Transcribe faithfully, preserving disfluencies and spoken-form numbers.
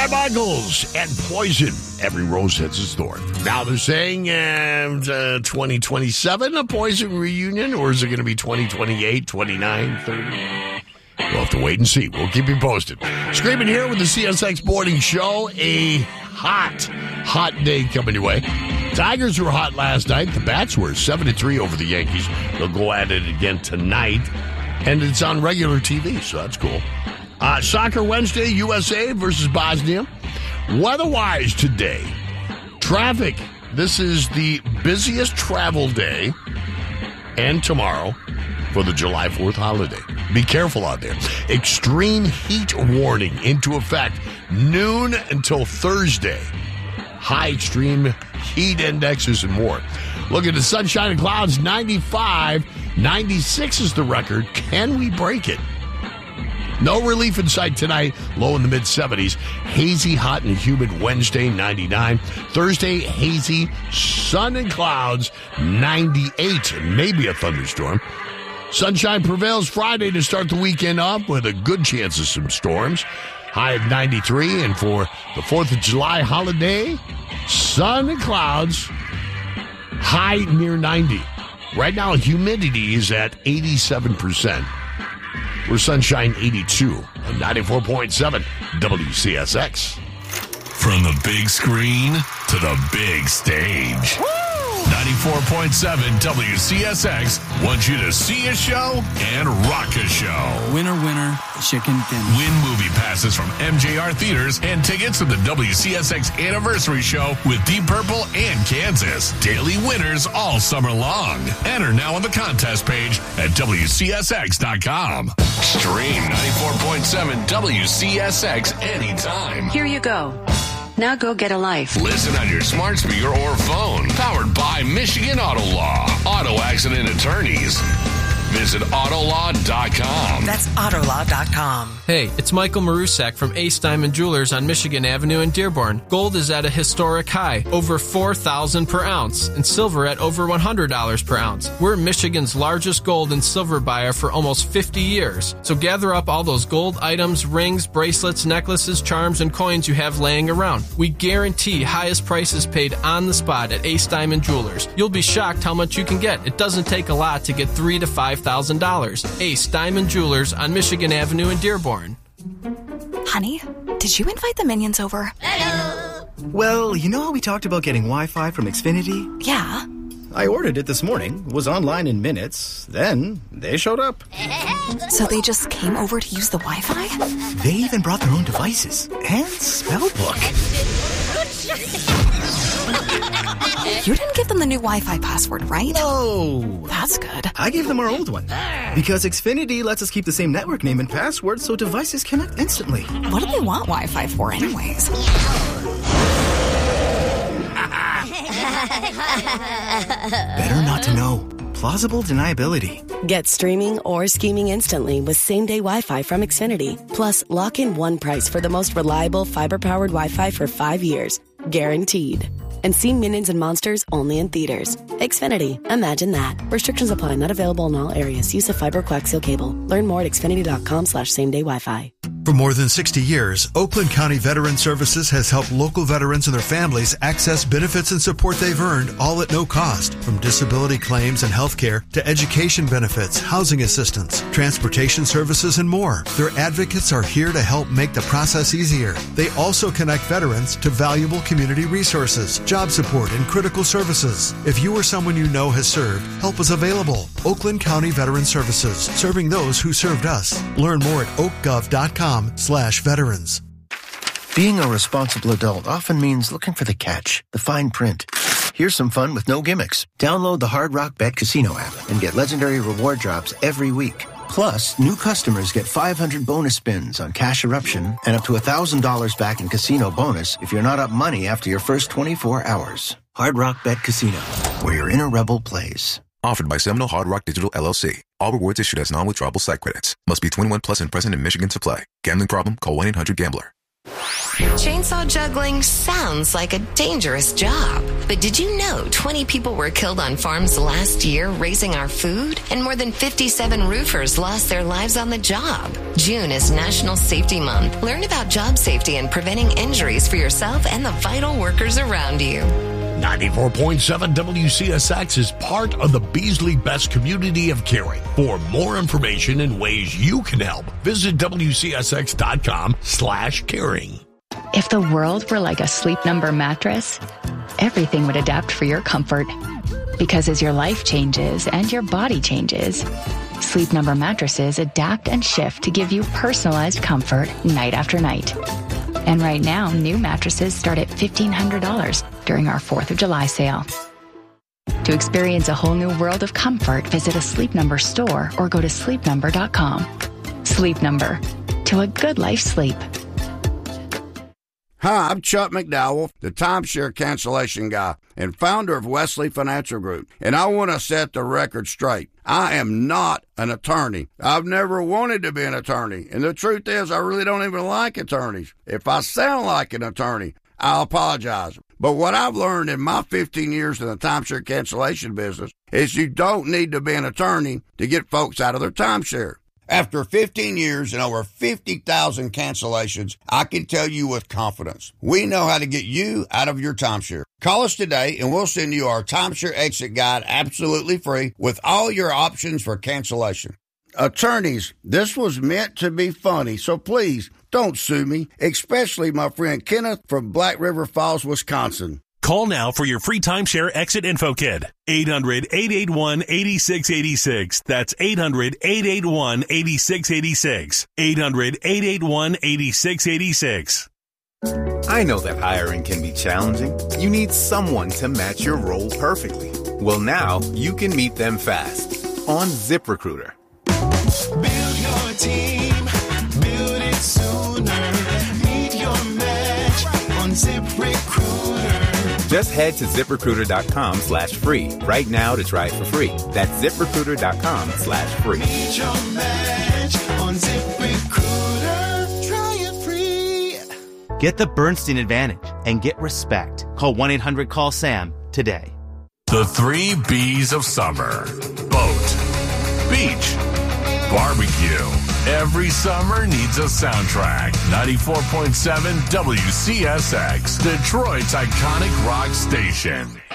Bret Michaels and Poison. Every rose has its thorn. Now they're saying uh, uh, twenty twenty-seven, a Poison reunion, or is it going to be twenty twenty-eight, twenty-nine, thirty? We'll have to wait and see. We'll keep you posted. Screaming here with the C S X Morning Show. A hot, hot day coming your way. Tigers were hot last night. The Bats were seven to three over the Yankees. They'll go at it again tonight. And it's on regular T V, so that's cool. Uh, Soccer Wednesday, U S A versus Bosnia. Weather-wise today, traffic. This is the busiest travel day and tomorrow for the July fourth holiday. Be careful out there. Extreme heat warning into effect noon until Thursday. High extreme heat indexes and more. Look at the sunshine and clouds, ninety-five. ninety-six is the record. Can we break it? No relief in sight tonight. Low in the mid-seventies. Hazy, hot, and humid Wednesday, ninety-nine. Thursday, hazy, sun and clouds, ninety-eight. Maybe a thunderstorm. Sunshine prevails Friday to start the weekend off with a good chance of some storms. High of ninety-three. And for the fourth of July holiday, sun and clouds, high near ninety. Right now, humidity is at eighty-seven percent. We're sunshine eighty-two on ninety-four point seven W C S X. From the big screen to the big stage. ninety-four point seven W C S X wants you to see a show and rock a show. Winner, winner, chicken dinner. Win movie passes from M J R Theaters and tickets to the W C S X Anniversary Show with Deep Purple and Kansas. Daily winners all summer long. Enter now on the contest page at W C S X dot com. Stream ninety-four point seven W C S X anytime. Here you go. Now go get a life. Listen on your smart speaker or phone. Powered by Michigan Auto Law. Auto accident attorneys. Visit auto law dot com. That's auto law dot com. Hey, it's Michael Marusak from Ace Diamond Jewelers on Michigan Avenue in Dearborn. Gold is at a historic high, over four thousand dollars per ounce, and silver at over one hundred dollars per ounce. We're Michigan's largest gold and silver buyer for almost fifty years. So gather up all those gold items, rings, bracelets, necklaces, charms, and coins you have laying around. We guarantee highest prices paid on the spot at Ace Diamond Jewelers. You'll be shocked how much you can get. It doesn't take a lot to get three to five thousand dollars. Ace Diamond Jewelers on Michigan Avenue in Dearborn. Honey, did you invite the minions over? Hello. Well, you know how we talked about getting Wi-Fi from Xfinity? Yeah. I ordered it this morning, was online in minutes, then they showed up. So they just came over to use the Wi-Fi? They even brought their own devices and spell book. You didn't give them the new Wi-Fi password, right? No. That's good. I gave them our old one. Because Xfinity lets us keep the same network name and password so devices connect instantly. What do they want Wi-Fi for anyways? Better not to know. Plausible deniability. Get streaming or scheming instantly with same-day Wi-Fi from Xfinity. Plus, lock in one price for the most reliable fiber-powered Wi-Fi for five years. Guaranteed. And see Minions and Monsters only in theaters. Xfinity. Imagine that. Restrictions apply. Not available in all areas. Use of fiber coaxial cable. Learn more at xfinity.com slash same-day Wi-Fi. For more than sixty years, Oakland County Veteran Services has helped local veterans and their families access benefits and support they've earned, all at no cost. From disability claims and health care to education benefits, housing assistance, transportation services, and more. Their advocates are here to help make the process easier. They also connect veterans to valuable community resources, job support, and critical services. If you or someone you know has served, help is available. Oakland County Veteran Services, serving those who served us. Learn more at oak gov dot com slash veterans. Being a responsible adult often means looking for the catch, the fine print. Here's some fun with no gimmicks. Download the Hard Rock Bet Casino app and get legendary reward drops every week. Plus, new customers get five hundred bonus spins on Cash Eruption and up to one thousand dollars back in casino bonus if you're not up money after your first twenty-four hours. Hard Rock Bet Casino, where your inner rebel plays. Offered by Seminole Hard Rock Digital L L C. All rewards issued as non-withdrawable site credits. Must be twenty-one plus and present in Michigan to play. Gambling problem? Call one eight hundred gambler. Chainsaw juggling sounds like a dangerous job. But did you know twenty people were killed on farms last year raising our food? And more than fifty-seven roofers lost their lives on the job. June is National Safety Month. Learn about job safety and preventing injuries for yourself and the vital workers around you. ninety-four point seven W C S X is part of the Beasley Best community of caring. For more information and ways you can help, visit W C S X dot com slash caring. If the world were like a Sleep Number mattress, everything would adapt for your comfort. Because as your life changes and your body changes, Sleep Number mattresses adapt and shift to give you personalized comfort night after night. And right now, new mattresses start at fifteen hundred dollars during our fourth of July sale. To experience a whole new world of comfort, visit a Sleep Number store or go to sleep number dot com. Sleep Number. To a good life sleep. Hi, I'm Chuck McDowell, the timeshare cancellation guy and founder of Wesley Financial Group, and I want to set the record straight. I am not an attorney. I've never wanted to be an attorney, and the truth is I really don't even like attorneys. If I sound like an attorney, I'll apologize. But what I've learned in my fifteen years in the timeshare cancellation business is you don't need to be an attorney to get folks out of their timeshare. After fifteen years and over fifty thousand cancellations, I can tell you with confidence, we know how to get you out of your timeshare. Call us today and we'll send you our timeshare exit guide absolutely free with all your options for cancellation. Attorneys, this was meant to be funny, so please don't sue me, especially my friend Kenneth from Black River Falls, Wisconsin. Call now for your free timeshare exit info kit. eight hundred, eight eight one, eight six eight six. That's eight hundred, eight eight one, eight six eight six. eight hundred, eight eight one, eight six eight six. I know that hiring can be challenging. You need someone to match your role perfectly. Well, now you can meet them fast on ZipRecruiter. Build your team, build it sooner. Meet your match on ZipRecruiter. Just head to ZipRecruiter.com slash free right now to try it for free. That's ZipRecruiter.com slash free. Meet your match on ZipRecruiter. Try it free. Get the Bernstein Advantage and get respect. Call one eight hundred call SAM today. The three B's of summer. Boat. Beach. Barbecue. Every summer needs a soundtrack. ninety-four point seven W C S X, Detroit's iconic rock station.